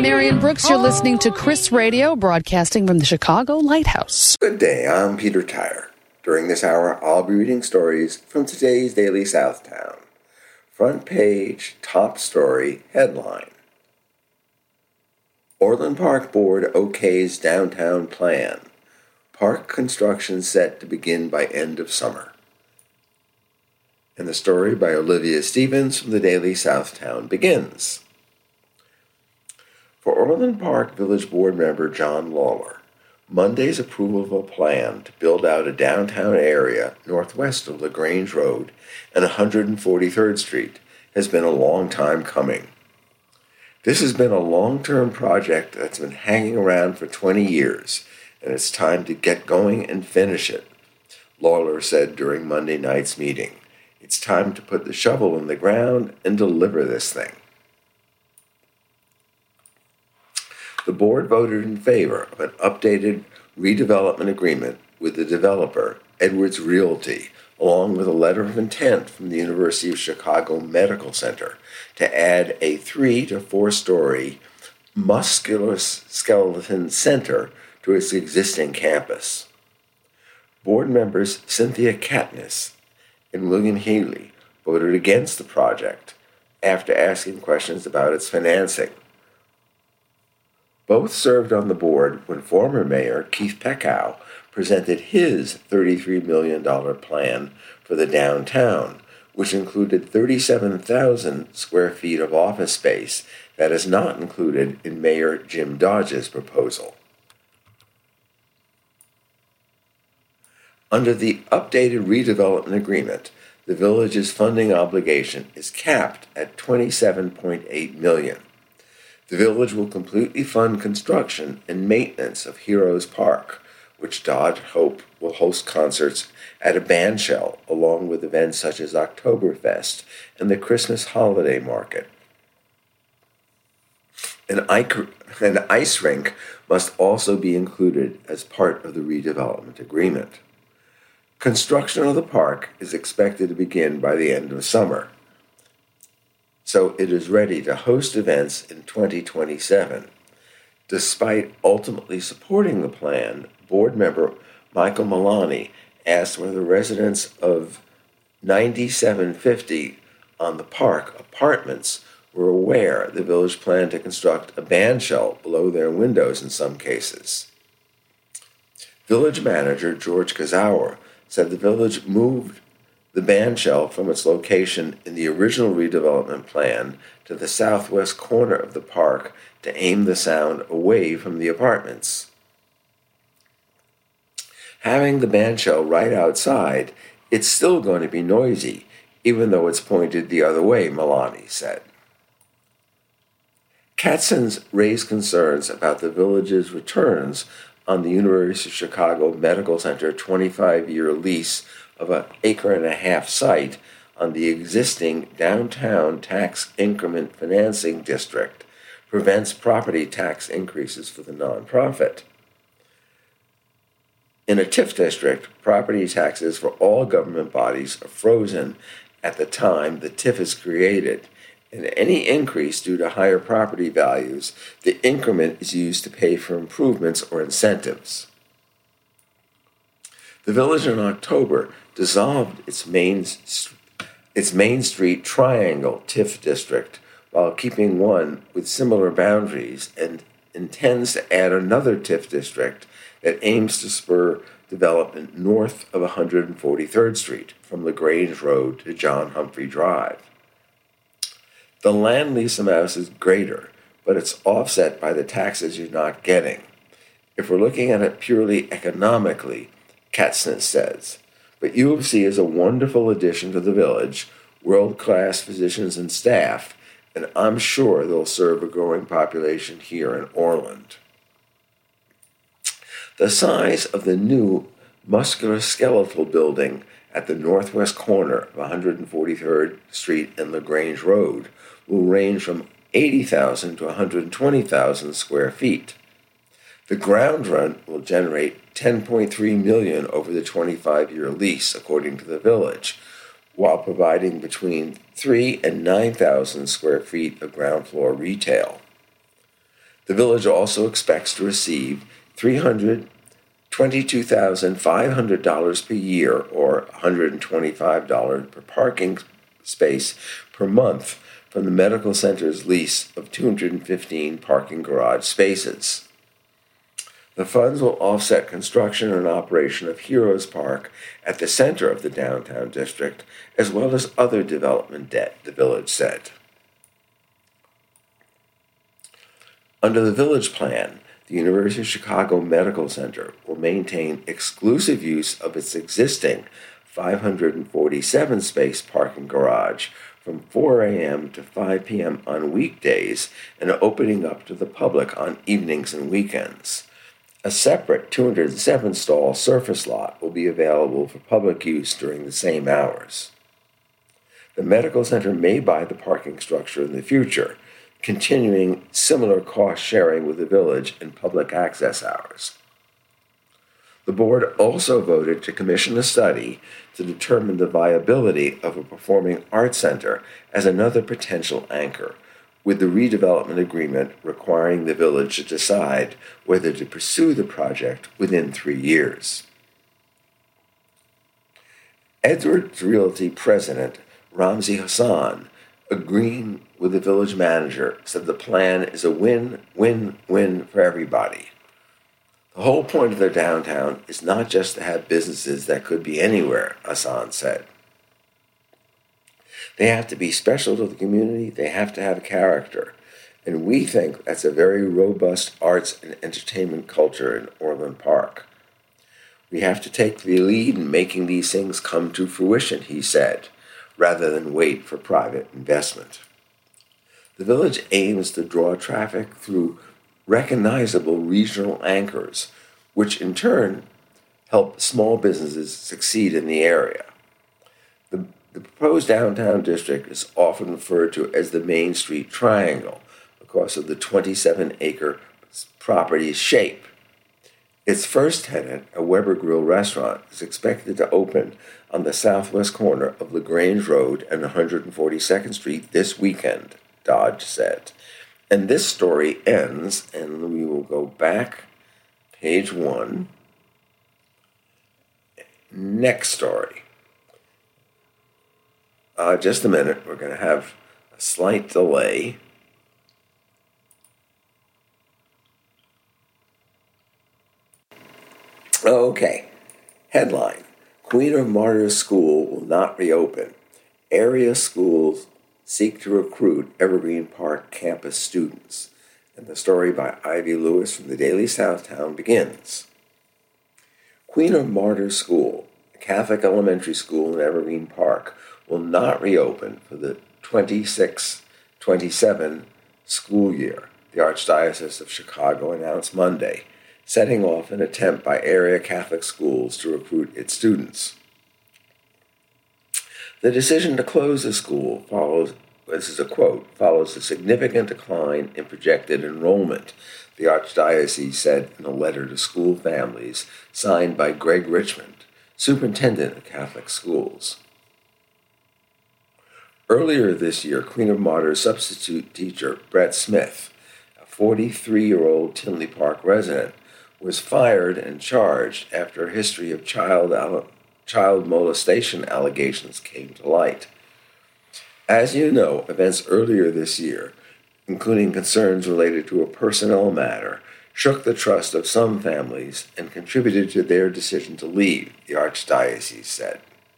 Marion Brooks. You're listening to Chris Radio, broadcasting from the Chicago Lighthouse. Good day, I'm Peter Tyre. During this hour, I'll be reading stories from today's Daily Southtown. Front page, top story, headline. Orland Park Board okays downtown plan. Park construction set to begin by end of summer. And the story by Olivia Stevens from the Daily Southtown begins. For Orland Park Village Board member John Lawler, Monday's approval of a plan to build out a downtown area northwest of LaGrange Road and 143rd Street has been a long time coming. This has been a long-term project that's been hanging around for 20 years, and it's time to get going and finish it, Lawler said during Monday night's meeting. It's time to put the shovel in the ground and deliver this thing. The board voted in favor of an updated redevelopment agreement with the developer, Edwards Realty, along with a letter of intent from the University of Chicago Medical Center to add a 3 to 4 story musculoskeletal center to its existing campus. Board members Cynthia Katniss and William Healy voted against the project after asking questions about its financing. Both served on the board when former Mayor Keith Peckow presented his $33 million plan for the downtown, which included 37,000 square feet of office space that is not included in Mayor Jim Dodge's proposal. Under the updated redevelopment agreement, the village's funding obligation is capped at $27.8 million. The village will completely fund construction and maintenance of Heroes Park, which Dodge Hope will host concerts at a bandshell, along with events such as Oktoberfest and the Christmas holiday market. An ice rink must also be included as part of the redevelopment agreement. Construction of the park is expected to begin by the end of summer, so it is ready to host events in 2027. Despite ultimately supporting the plan, board member Michael Malani asked whether residents of 9750 on the Park Apartments were aware the village planned to construct a bandshell below their windows in some cases. Village manager George Kazawa said the village moved the bandshell from its location in the original redevelopment plan to the southwest corner of the park to aim the sound away from the apartments. Having the bandshell right outside, it's still going to be noisy, even though it's pointed the other way, Malani said. Katzens raised concerns about the village's returns on the University of Chicago Medical Center 25-year lease of an 1.5-acre site on the existing downtown tax increment financing district prevents property tax increases for the nonprofit. In a TIF district, property taxes for all government bodies are frozen at the time the TIF is created, and any increase due to higher property values, the increment is used to pay for improvements or incentives. The village in October dissolved its Main Street Triangle TIF district while keeping one with similar boundaries and intends to add another TIF district that aims to spur development north of 143rd Street from LaGrange Road to John Humphrey Drive. The land lease amount is greater, but it's offset by the taxes you're not getting. If we're looking at it purely economically, Katznes says, but U of C is a wonderful addition to the village, world-class physicians and staff, and I'm sure they'll serve a growing population here in Orland. The size of the new musculoskeletal building at the northwest corner of 143rd Street and LaGrange Road will range from 80,000 to 120,000 square feet. The ground rent will generate $10.3 million over the 25-year lease, according to the village, while providing between 3,000 and 9,000 square feet of ground floor retail. The village also expects to receive $322,500 per year, or $125 per parking space per month, from the medical center's lease of 215 parking garage spaces. The funds will offset construction and operation of Heroes Park at the center of the downtown district, as well as other development debt, the village said. Under the village plan, the University of Chicago Medical Center will maintain exclusive use of its existing 547-space parking garage from 4 a.m. to 5 p.m. on weekdays and opening up to the public on evenings and weekends. A separate 207-stall surface lot will be available for public use during the same hours. The medical center may buy the parking structure in the future, continuing similar cost sharing with the village in public access hours. The board also voted to commission a study to determine the viability of a performing arts center as another potential anchor, with the redevelopment agreement requiring the village to decide whether to pursue the project within 3 years. Edwards Realty president Ramzi Hassan, agreeing with the village manager, said the plan is a win-win-win for everybody. The whole point of their downtown is not just to have businesses that could be anywhere, Hassan said. They have to be special to the community, they have to have character, and we think that's a very robust arts and entertainment culture in Orland Park. We have to take the lead in making these things come to fruition, he said, rather than wait for private investment. The village aims to draw traffic through recognizable regional anchors, which in turn help small businesses succeed in the area. The proposed downtown district is often referred to as the Main Street Triangle because of the 27-acre property's shape. Its first tenant, a Weber Grill restaurant, is expected to open on the southwest corner of LaGrange Road and 142nd Street this weekend, Dodge said. And this story ends, and we will go back, page 1. Next story. Just a minute, we're going to have a slight delay. Okay, headline. Queen of Martyrs School will not reopen. Area schools seek to recruit Evergreen Park campus students. And the story by Ivy Lewis from the Daily Southtown begins. Queen of Martyrs School, a Catholic elementary school in Evergreen Park, will not reopen for the 26-27 school year, the Archdiocese of Chicago announced Monday, setting off an attempt by area Catholic schools to recruit its students. The decision to close the school follows, this is a quote, follows a significant decline in projected enrollment, the Archdiocese said in a letter to school families signed by Greg Richmond, superintendent of Catholic schools. Earlier this year, Queen of Martyrs substitute teacher Brett Smith, a 43-year-old Tinley Park resident, was fired and charged after a history of child molestation allegations came to light. As you know, events earlier this year, including concerns related to a personnel matter, shook the trust of some families and contributed to their decision to leave, the Archdiocese said.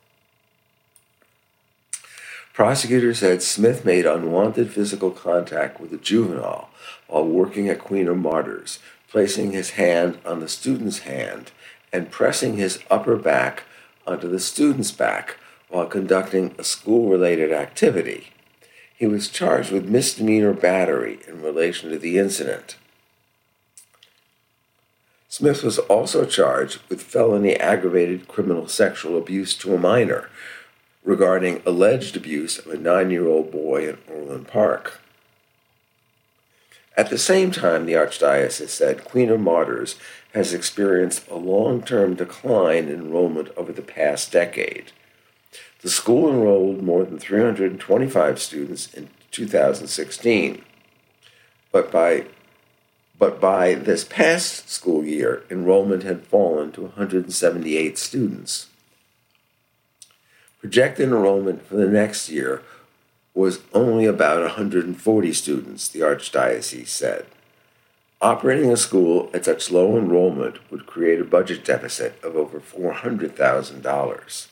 Prosecutors said Smith made unwanted physical contact with a juvenile while working at Queen of Martyrs, placing his hand on the student's hand and pressing his upper back onto the student's back while conducting a school-related activity. He was charged with misdemeanor battery in relation to the incident. Smith was also charged with felony aggravated criminal sexual abuse to a minor regarding alleged abuse of a 9-year-old boy in Orland Park. At the same time, the Archdiocese said Queen of Martyrs has experienced a long-term decline in enrollment over the past decade. The school enrolled more than 325 students in 2016, but by But by this past school year, enrollment had fallen to 178 students. Projected enrollment for the next year was only about 140 students, the Archdiocese said. Operating a school at such low enrollment would create a budget deficit of over $400,000.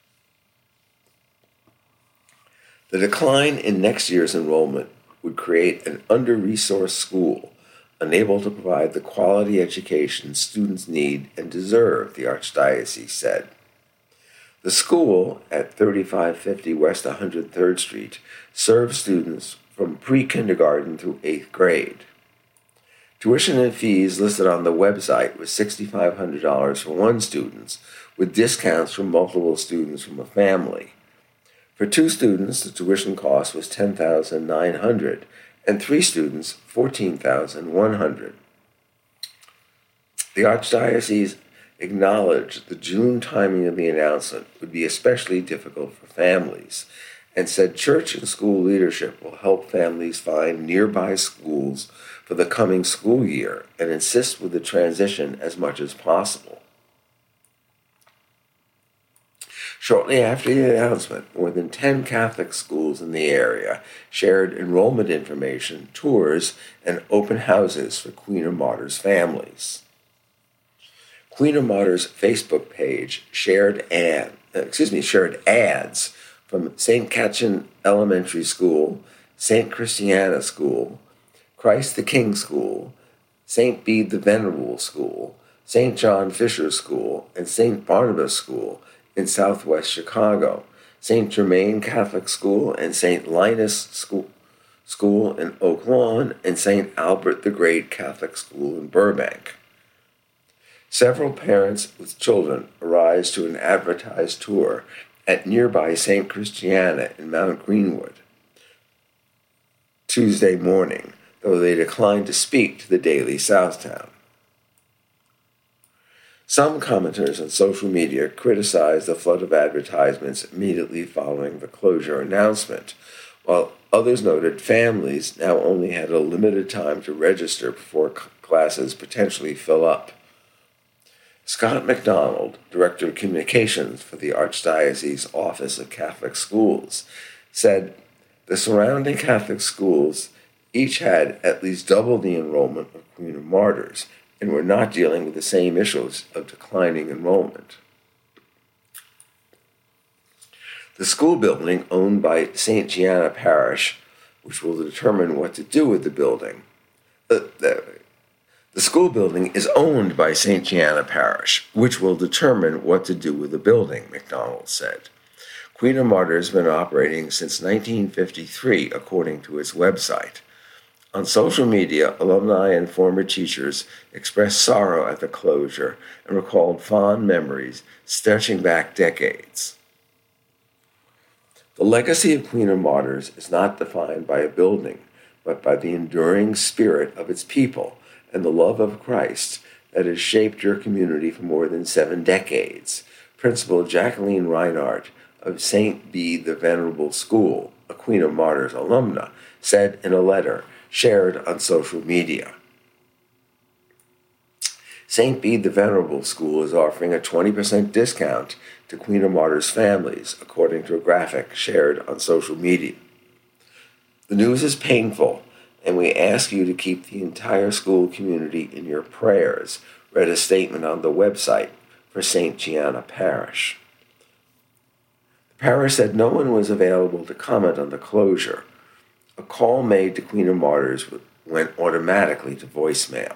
The decline in next year's enrollment would create an under-resourced school, unable to provide the quality education students need and deserve, the Archdiocese said. The school at 3550 West 103rd Street serves students from pre-kindergarten through 8th grade. Tuition and fees listed on the website was $6,500 for one student, with discounts for multiple students from a family. For two students, the tuition cost was $10,900, and three students, $14,100. The Archdiocese acknowledged the June timing of the announcement would be especially difficult for families, and said church and school leadership will help families find nearby schools for the coming school year and assist with the transition as much as possible. Shortly after the announcement, more than 10 Catholic schools in the area shared enrollment information, tours, and open houses for Queen of Martyrs families. Queen of Martyrs' Facebook page shared ads from St. Catherine Elementary School, St. Christiana School, Christ the King School, St. Bede the Venerable School, St. John Fisher School, and St. Barnabas School in southwest Chicago, St. Germain Catholic School and St. Linus School in Oak Lawn, and St. Albert the Great Catholic School in Burbank. Several parents with children arrived to an advertised tour at nearby St. Christiana in Mount Greenwood Tuesday morning, though they declined to speak to the Daily Southtown. Some commenters on social media criticized the flood of advertisements immediately following the closure announcement, while others noted families now only had a limited time to register before classes potentially fill up. Scott McDonald, Director of Communications for the Archdiocese Office of Catholic Schools, said the surrounding Catholic schools each had at least double the enrollment of Queen of Martyrs and were not dealing with the same issues of declining enrollment. The school building owned by St. Gianna Parish, which will determine what to do with the building, the school building is owned by St. Gianna Parish, which will determine what to do with the building, McDonald said. Queen of Martyrs has been operating since 1953, according to its website. On social media, alumni and former teachers expressed sorrow at the closure and recalled fond memories stretching back decades. The legacy of Queen of Martyrs is not defined by a building, but by the enduring spirit of its people and the love of Christ that has shaped your community for more than 7 decades, Principal Jacqueline Reinhardt of St. Bede the Venerable School, a Queen of Martyrs alumna, said in a letter shared on social media. St. Bede the Venerable School is offering a 20% discount to Queen of Martyrs families, according to a graphic shared on social media. The news is painful, and we ask you to keep the entire school community in your prayers, read a statement on the website for St. Gianna Parish. The parish said no one was available to comment on the closure. A call made to Queen of Martyrs went automatically to voicemail.